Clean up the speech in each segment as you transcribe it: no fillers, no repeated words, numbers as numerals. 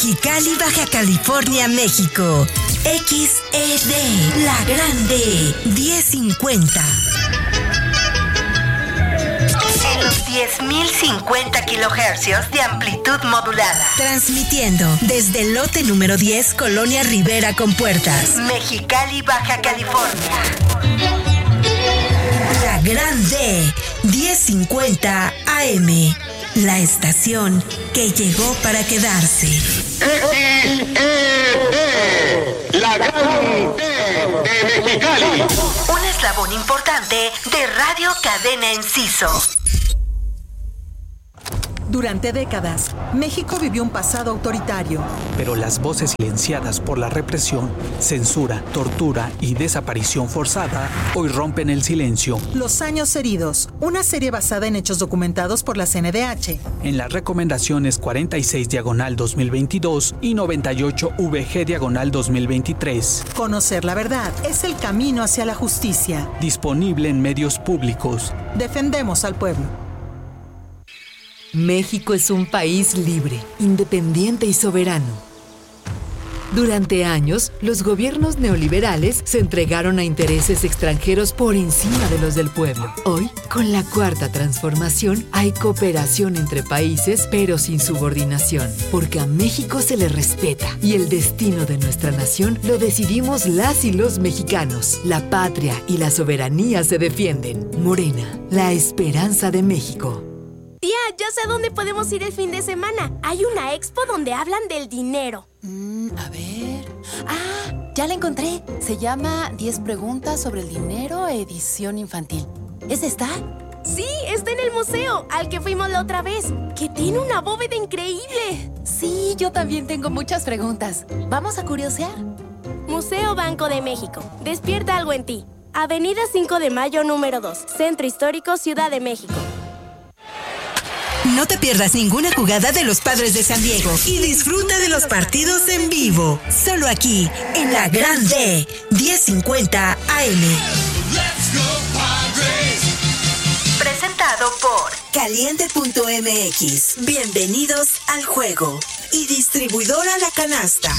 Mexicali, Baja California, México. XED, La Grande, 1050. En los 10.050 kilohercios de amplitud modulada. Transmitiendo desde el lote número 10, Colonia Rivera con Puertas. Mexicali, Baja California. La Grande, 1050 AM. La estación que llegó para quedarse. La Grande de Mexicali. Un eslabón importante de Radio Cadena Enciso. Durante décadas, México vivió un pasado autoritario. Pero las voces silenciadas por la represión, censura, tortura y desaparición forzada hoy rompen el silencio. Los años heridos, una serie basada en hechos documentados por la CNDH. En las recomendaciones 46/2022 y 98/VG/2023. Conocer la verdad es el camino hacia la justicia. Disponible en medios públicos. Defendemos al pueblo. México es un país libre, independiente y soberano. Durante años, los gobiernos neoliberales se entregaron a intereses extranjeros por encima de los del pueblo. Hoy, con la Cuarta Transformación, hay cooperación entre países, pero sin subordinación, porque a México se le respeta y el destino de nuestra nación lo decidimos las y los mexicanos. La patria y la soberanía se defienden. Morena, la esperanza de México. Tía, ya sé dónde podemos ir el fin de semana. Hay una expo donde hablan del dinero. A ver... Ah, ya la encontré. Se llama 10 preguntas sobre el dinero, edición infantil. ¿Es esta? Sí, está en el museo, al que fuimos la otra vez, que tiene una bóveda increíble. Sí, yo también tengo muchas preguntas. ¿Vamos a curiosear? Museo Banco de México. Despierta algo en ti. Avenida 5 de Mayo, número 2. Centro Histórico, Ciudad de México. No te pierdas ninguna jugada de los Padres de San Diego y disfruta de los partidos en vivo. Solo aquí, en La Grande, 1050 AM. Presentado por Caliente.mx. Bienvenidos al juego. Y distribuidora La Canasta.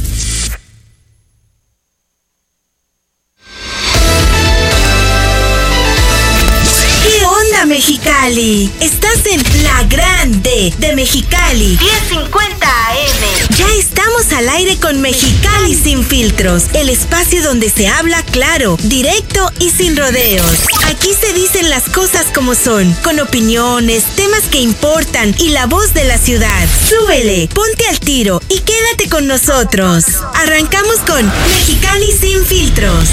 ¿Qué onda, Mexicali? Estás en La Grande de Mexicali, 1050 AM. Ya estamos al aire con Mexicali Sin Filtros, el espacio donde se habla claro, directo y sin rodeos. Aquí se dicen las cosas como son, con opiniones, temas que importan y la voz de la ciudad. Súbele, ponte al tiro y quédate con nosotros. Arrancamos con Mexicali Sin Filtros.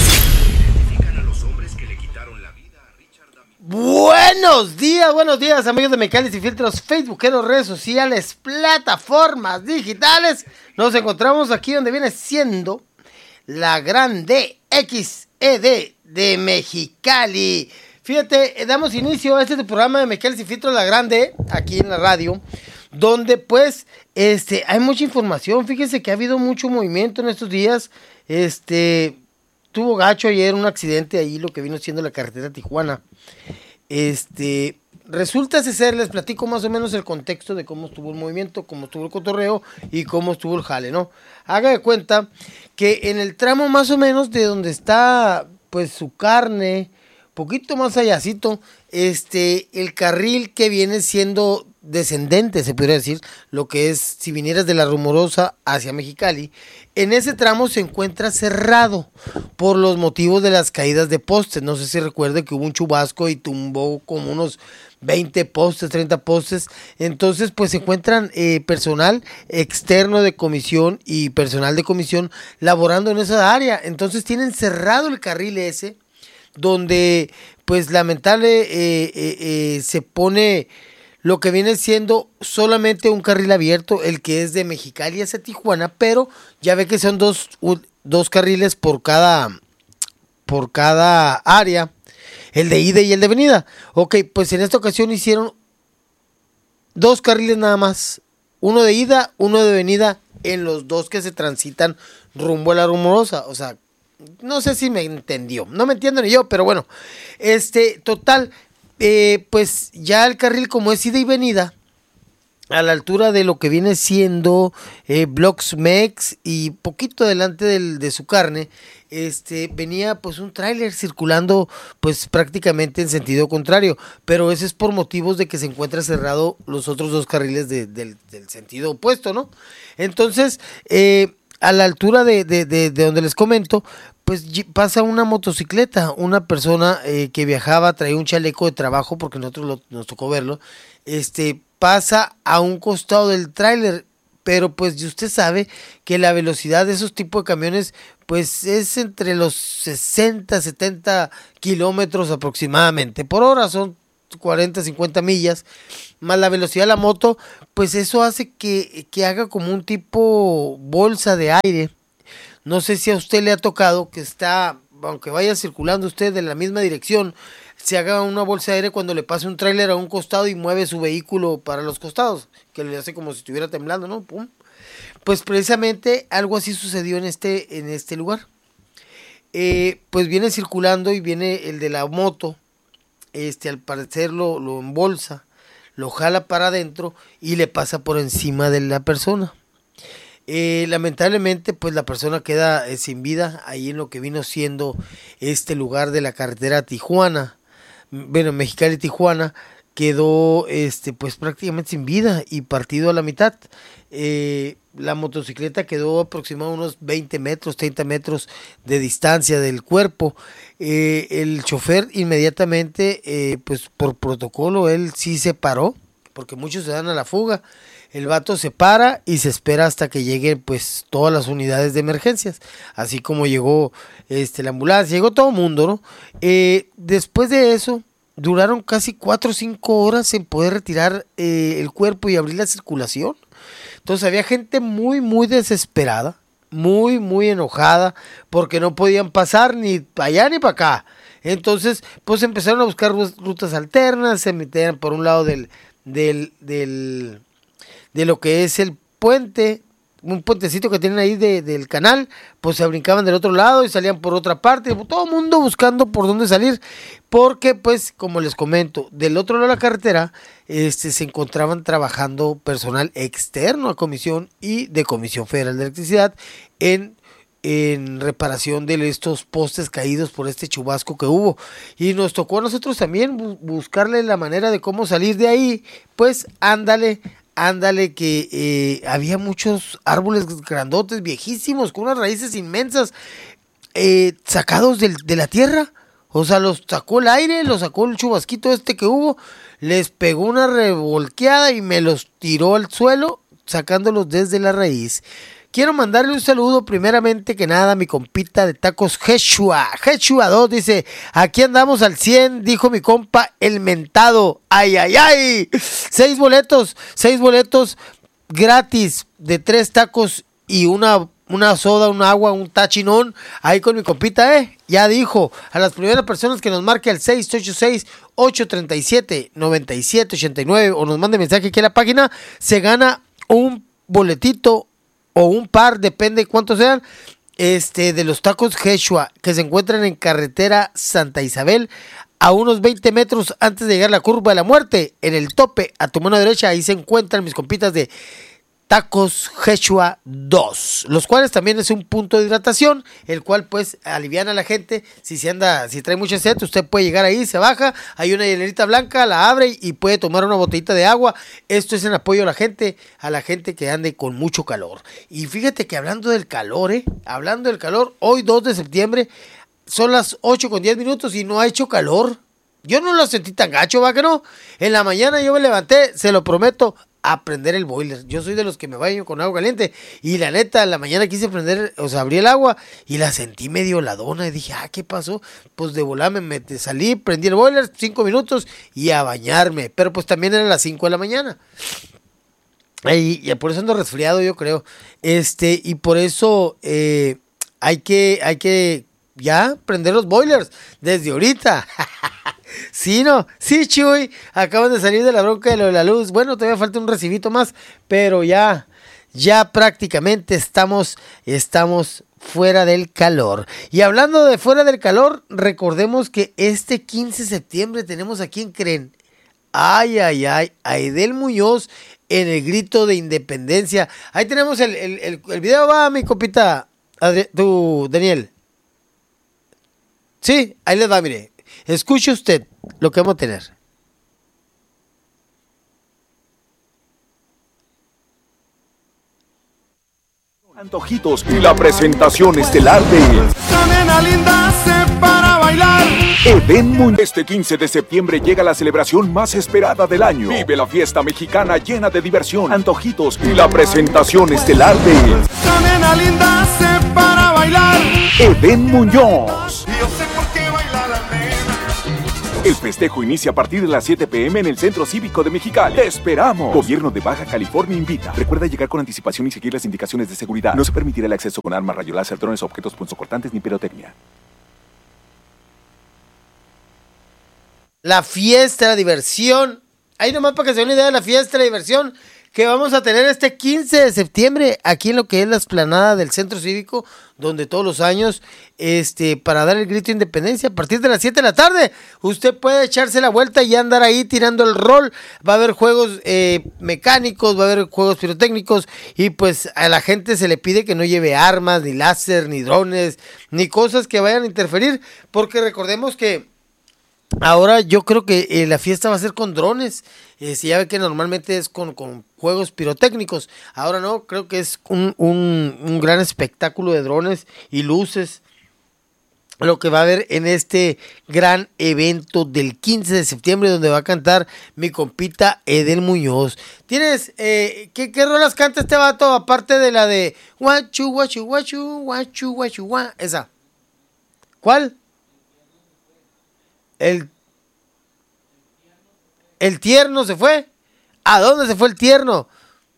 Buenos días amigos de Mexicali Sin Filtros, facebookeros, redes sociales, plataformas digitales. Nos encontramos aquí donde viene siendo La Grande XED de Mexicali. Fíjate, damos inicio a este programa de Mexicali Sin Filtros, La Grande, aquí en la radio, donde pues hay mucha información. Fíjense que ha habido mucho movimiento en estos días. Tuvo gacho ayer un accidente ahí, lo que vino siendo la carretera Tijuana. Resulta ser, les platico más o menos el contexto de cómo estuvo el movimiento, cómo estuvo el cotorreo y cómo estuvo el jale, ¿no? Haga de cuenta que en el tramo más o menos de donde está, pues, su carne, poquito más allácito, el carril que viene siendo descendente, se podría decir, lo que es, si vinieras de La Rumorosa hacia Mexicali, en ese tramo se encuentra cerrado por los motivos de las caídas de postes. No sé si recuerde que hubo un chubasco y tumbó como unos 20 postes, 30 postes. Entonces, pues se encuentran personal externo de comisión y personal de comisión laborando en esa área. Entonces tienen cerrado el carril ese, donde pues lamentable se pone lo que viene siendo solamente un carril abierto, el que es de Mexicali hacia Tijuana, pero ya ve que son dos carriles por cada área, el de ida y el de venida. Ok, pues en esta ocasión hicieron 2 carriles nada más, uno de ida, uno de venida, en los 2 que se transitan rumbo a La Rumorosa. O sea, no sé si me entendió, no me entiendo ni yo, pero bueno, total, pues ya el carril como es ida y venida, a la altura de lo que viene siendo Blocks Mex y poquito delante de su carne, venía pues un tráiler circulando pues prácticamente en sentido contrario, pero eso es por motivos de que se encuentra cerrado los otros dos carriles del sentido opuesto, ¿no? Entonces, a la altura de donde les comento, pues pasa una motocicleta, una persona que viajaba, traía un chaleco de trabajo, porque nosotros nos tocó verlo, pasa a un costado del tráiler, pero pues usted sabe que la velocidad de esos tipos de camiones pues es entre los 60, 70 kilómetros aproximadamente por hora, son 40, 50 millas, más la velocidad de la moto, pues eso hace que haga como un tipo bolsa de aire. No sé si a usted le ha tocado que aunque vaya circulando usted en la misma dirección, se haga una bolsa de aire cuando le pase un tráiler a un costado y mueve su vehículo para los costados, que le hace como si estuviera temblando, ¿no? ¡Pum! Pues precisamente algo así sucedió en este lugar. Pues viene circulando y viene el de la moto, al parecer lo embolsa, lo jala para adentro y le pasa por encima de la persona. Lamentablemente pues la persona queda sin vida ahí en lo que vino siendo este lugar de la carretera Tijuana, Mexicali-Tijuana, quedó pues prácticamente sin vida y partido a la mitad. La motocicleta quedó aproximadamente unos 20 metros, 30 metros de distancia del cuerpo. El chofer inmediatamente, pues por protocolo, él sí se paró, porque muchos se dan a la fuga. El vato se para y se espera hasta que lleguen pues todas las unidades de emergencias, así como llegó la ambulancia, llegó todo el mundo, ¿no? Después de eso, duraron casi 4 o 5 horas en poder retirar el cuerpo y abrir la circulación. Entonces había gente muy, muy desesperada, muy, muy enojada, porque no podían pasar ni para allá ni para acá. Entonces, pues empezaron a buscar rutas alternas, se metían por un lado de lo que es el puente, un puentecito que tienen ahí del canal, pues se brincaban del otro lado y salían por otra parte, todo el mundo buscando por dónde salir, porque pues como les comento, del otro lado de la carretera se encontraban trabajando personal externo a Comisión y de Comisión Federal de Electricidad en reparación de estos postes caídos por este chubasco que hubo, y nos tocó a nosotros también buscarle la manera de cómo salir de ahí. Pues ándale que había muchos árboles grandotes, viejísimos, con unas raíces inmensas, sacados de la tierra. O sea, los sacó el aire, los sacó el chubasquito que hubo, les pegó una revolqueada y me los tiró al suelo, sacándolos desde la raíz. Quiero mandarle un saludo primeramente que nada a mi compita de tacos Jeshua 2, dice, aquí andamos al 100, dijo mi compa el mentado, ay, 6 boletos gratis de 3 tacos y una soda, un agua, un tachinón, ahí con mi compita, ya dijo, a las primeras personas que nos marque al 686-837-9789 o nos mande mensaje aquí a la página, se gana un boletito o un par, depende cuántos sean, de los tacos Jeshua, que se encuentran en carretera Santa Isabel, a unos 20 metros antes de llegar a la curva de la muerte, en el tope, a tu mano derecha, ahí se encuentran mis compitas de Tacos Jeshua 2, los cuales también es un punto de hidratación, el cual pues aliviana a la gente. Si trae mucha sed, usted puede llegar ahí, se baja, hay una hielerita blanca, la abre y puede tomar una botellita de agua. Esto es en apoyo a la gente que ande con mucho calor. Y fíjate que hablando del calor, hoy 2 de septiembre, son las 8:10 y no ha hecho calor. Yo no lo sentí tan gacho, ¿va que no? En la mañana yo me levanté, se lo prometo, a prender el boiler. Yo soy de los que me baño con agua caliente y la neta, en la mañana quise abrí el agua y la sentí medio heladona y dije, ¿qué pasó? Pues de volada salí, prendí el boiler 5 minutos y a bañarme, pero pues también eran las 5 de la mañana. Y por eso ando resfriado, yo creo. Y por eso hay que ya prender los boilers desde ahorita. Sí, Chuy, acaban de salir de la bronca de lo de la luz. Bueno, todavía falta un recibito más, pero ya prácticamente estamos fuera del calor. Y hablando de fuera del calor, recordemos que este 15 de septiembre tenemos a quién creen. Aidel Muñoz en el grito de independencia. Ahí tenemos el video, va, mi copita, tú, Daniel. Sí, ahí les va, mire. Escuche usted lo que vamos a tener. Antojitos y la presentación estelar de Esta nena linda se para bailar. Edén Muñoz. Este 15 de septiembre llega la celebración más esperada del año. Vive la fiesta mexicana llena de diversión, antojitos y la presentación estelar de Esta nena linda se para bailar. Edén Muñoz. Y yo sé por qué baila la nena. El festejo inicia a partir de las 7 p.m. en el Centro Cívico de Mexicali. ¡Te esperamos! Gobierno de Baja California invita. Recuerda llegar con anticipación y seguir las indicaciones de seguridad. No se permitirá el acceso con armas, rayos láser, drones, objetos punzocortantes ni pirotecnia. La fiesta, la diversión. Ahí nomás para que se den una idea de la fiesta, la diversión que vamos a tener este 15 de septiembre aquí en lo que es la explanada del Centro Cívico, donde todos los años, para dar el grito de independencia, a partir de las 7 de la tarde, usted puede echarse la vuelta y andar ahí tirando el rol. Va a haber juegos mecánicos, va a haber juegos pirotécnicos, y pues a la gente se le pide que no lleve armas, ni láser, ni drones, ni cosas que vayan a interferir, porque recordemos que ahora yo creo que la fiesta va a ser con drones. Ya ve que normalmente es con juegos pirotécnicos. Ahora no, creo que es un gran espectáculo de drones y luces lo que va a haber en este gran evento del 15 de septiembre, donde va a cantar mi compita Edén Muñoz. ¿Tienes, qué rolas canta este vato, aparte de la de guachu, guachu, guachu, guachu, guachu, guachu, esa? ¿Cuál? El tierno se fue. ¿A dónde se fue el tierno?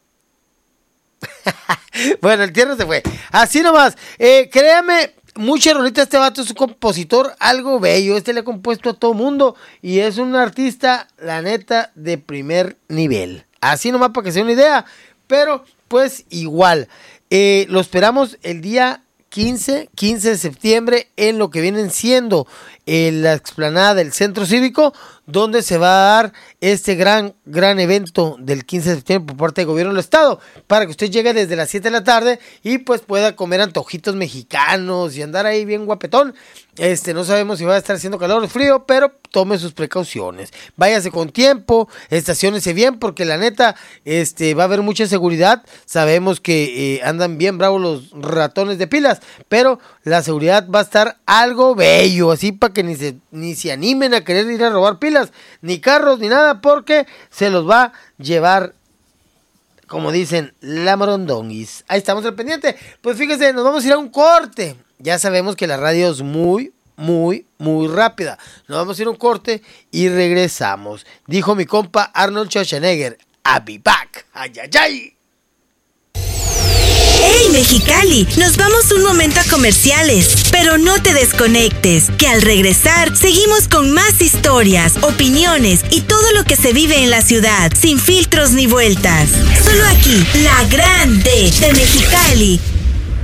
Bueno, el tierno se fue. Así nomás. Créame, mucha rolita. Este vato es un compositor algo bello. Le ha compuesto a todo mundo. Y es un artista, la neta, de primer nivel. Así nomás para que se den una idea. Pero, pues, igual. Lo esperamos el día 15 de septiembre en lo que vienen siendo la explanada del Centro Cívico, donde se va a dar este gran evento del 15 de septiembre por parte del gobierno del estado, para que usted llegue desde las 7 de la tarde y pues pueda comer antojitos mexicanos y andar ahí bien guapetón. No sabemos si va a estar haciendo calor o frío, pero tome sus precauciones. Váyase con tiempo, estaciónese bien, porque la neta, va a haber mucha seguridad. Sabemos que andan bien bravos los ratones de pilas, pero la seguridad va a estar algo bello, así para que ni se animen a querer ir a robar pilas, ni carros, ni nada, porque se los va a llevar, como dicen, la morondonguis. Ahí estamos al pendiente. Pues fíjese, nos vamos a ir a un corte. Ya sabemos que la radio es muy rápida. Nos vamos a ir a un corte y regresamos. Dijo mi compa Arnold Schwarzenegger, I'll be back. Ay, ay, ay. ¡Hey, Mexicali! Nos vamos un momento a comerciales, pero no te desconectes, que al regresar seguimos con más historias, opiniones y todo lo que se vive en la ciudad, sin filtros ni vueltas. Solo aquí, la grande de Mexicali.